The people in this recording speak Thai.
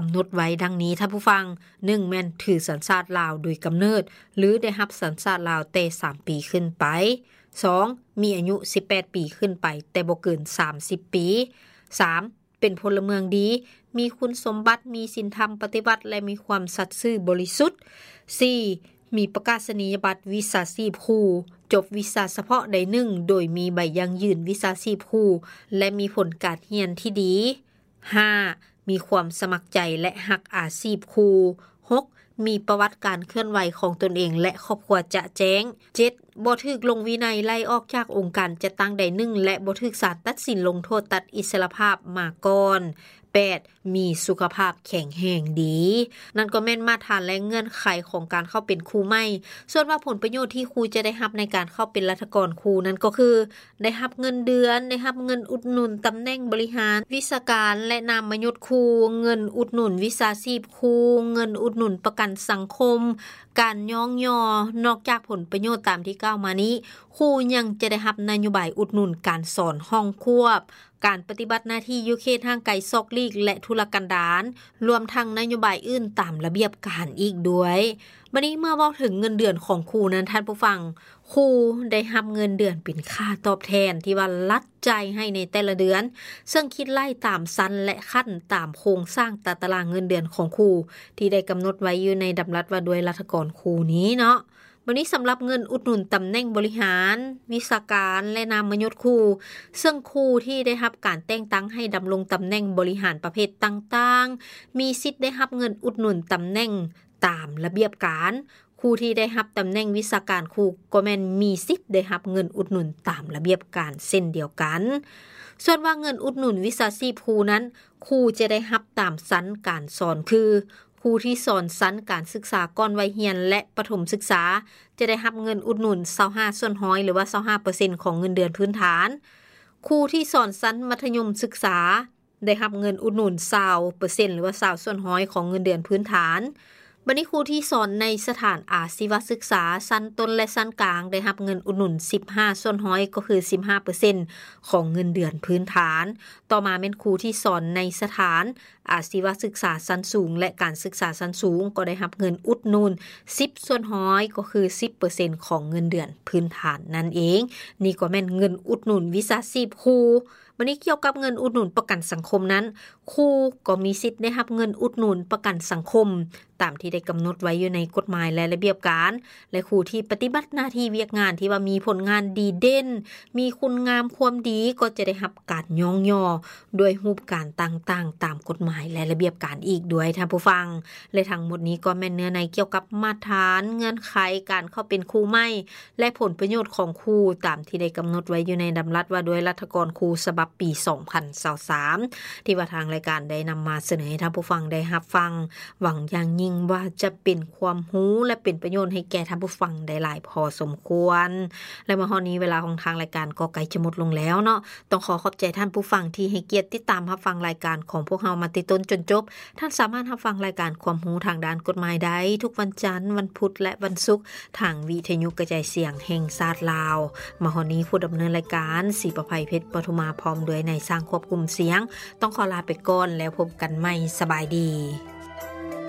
ำหนดไว้ดังนี้ท่านผู้ฟัง1แม่นถือสัญชาติลาวโดยกำเนิดหรือได้รับสัญชาติลาวแต่3ปีขึ้นไป2มีอายุ18ปีขึ้นไปแต่บ่เกิน30ปี3เป็นพลเมืองดีมีคุณสมบัติมีศีลธรรมปฏิบัติและมีความสัตย์ซื่อบริสุทธิ์4มีประกาศนียบัตรวิชาชีพครูจบวิชาเฉพาะใดหนึ่งโดยมีใบยังยืนวิชาชีพครูและมีผลการเรียนที่ดี5มีความสมัครใจและรักอาชีพครู6มีประวัติการเคลื่อนไหวของตนเองและครอบครัวจะแจ้ง7บ่ถูกลงวินัยไล่ออกจากองค์การจัดตั้งใดหนึ่งและบ่ถูกศาลตัดสินลงโทษตัดอิสรภาพมาก่อน8มีสุขภาพแข็งแรงดีนั่นก็แม่นมาตรฐานและเงื่อนไขของการเข้าเป็นครูใหม่ส่วนว่าผลประโยชน์ที่ครูจะได้รับในการเข้าเป็นรัฐกรครูนั้นก็คือได้รับเงินเดือนได้รับเงินอุดหนุนตำแหน่งบริหารวิชาการและนามยศครูเงินอุดหนุนวิชาชีพครูเงินอุดหนุนประกันสังคมการย่องย่อนอกจากผลประโยชน์ตามที่กล่าวมานี้ครูยังจะได้รับนโยบายอุดหนุนการสอนห้องควบการปฏิบัติหน้าที่อยู่เขตห่างไกลซอกลีกและทุรกันดารรวมทั้งนโยบายอื่นตามระเบียบการอีกด้วยบัดนี้เมื่อเว้าถึงเงินเดือนของครูนั้นท่านผู้ฟังครูได้รับเงินเดือนเป็นค่าตอบแทนที่ว่ารัฐจ่ายให้ในแต่ละเดือนซึ่งคิดไล่ตามชั้นและขั้นตามโครงสร้างตารางเงินเดือนของครูที่ได้กำหนดไว้อยู่ในดำรัสว่าด้วยรัฐกรครูนี้เนาะวันนี้สำหรับเงินอุดหนุนตำแหน่งบริหารวิชาการและนามยศครูซึ่งครูที่ได้รับการแต่งตั้งให้ดำรงตำแหน่งบริหารประเภทต่างๆมีสิทธิ์ได้รับเงินอุดหนุนตำแหน่งตามระเบียบการครูที่ได้รับตำแหน่งวิชาการครูก็แม่นมีสิทธิ์ได้รับเงินอุดหนุนตามระเบียบการเช่นเดียวกันส่วนว่าเงินอุดหนุนวิชาชีพครูนั้นครูจะได้รับตามชั้นการสอนคือครูที่สอนชั้นการศึกษาก่อนวัยเรียนและประถมศึกษาจะได้รับเงินอุดหนุน25%หรือว่า 25% ของเงินเดือนพื้นฐานครูที่สอนชั้นมัธยมศึกษาได้รับเงินอุดหนุน20%หรือว่า20%ของเงินเดือนพื้นฐานบัดนี้ครูที่สอนในสถานอาชีวศึกษาชั้นต้นและชั้นกลางได้รับเงินอุดหนุน15%ก็คือ 15% ของเงินเดือนพื้นฐานต่อมาเป็นครูที่สอนในสถานอาชีวศึกษาชั้นสูงและการศึกษาชั้นสูงก็ได้รับเงินอุดหนุน10%ก็คือ 10% ของเงินเดือนพื้นฐานนั่นเองนี่ก็แม่นเงินอุดหนุนวิชาชีพครูวันนี้เกี่ยวกับเงินอุดหนุนประกันสังคมนั้นครูก็มีสิทธิ์ได้รับเงินอุดหนุนประกันสังคมตามที่ได้กำหนดไว้อยู่ในกฎหมายและระเบียบการและครูที่ปฏิบัติหน้าที่เวียกงานที่ว่ามีผลงานดีเด่นมีคุณงามความดีก็จะได้รับการย่องย่อด้วยรูปการต่างๆตามกฎหมายและระเบียบการอีกด้วยท่านผู้ฟังและทั้งหมดนี้ก็แม่นเนื้อในเกี่ยวกับมาตรฐานเงื่อนไขการเข้าเป็นครูใหม่และผลประโยชน์ของครูตามที่ได้กำหนดไว้อยู่ในดำรัสว่าด้วยรัฐกรครูฉบับปี2023ที่ว่าทางรายการได้นำมาเสนอให้ท่านผู้ฟังได้รับฟังหวังอย่างยิ่งว่าจะเป็นความรู้และเป็นประโยชน์ให้แก่ท่านผู้ฟังได้หลายพอสมควรและมาฮอดนี้เวลาของทางรายการก็ใกล้จะหมดลงแล้วเนาะต้องขอบใจท่านผู้ฟังที่ให้เกียรติติดตามรับฟังรายการของพวกเรามาติต้นจนจบท่านสามารถรับฟังรายการความรู้ทางด้านกฎหมายได้ทุกวันจันทร์วันพุธและวันศุกร์ทางวิทยุกระจายเสียงแห่งชาติลาวมาฮอดนี้ผู้ดำเนินรายการศรีประภัยเพชรปทุมาพร้อมด้วยในสร้างควบคุมเสียงต้องขอลาไปก่อนแล้วพบกันใหม่สบายดี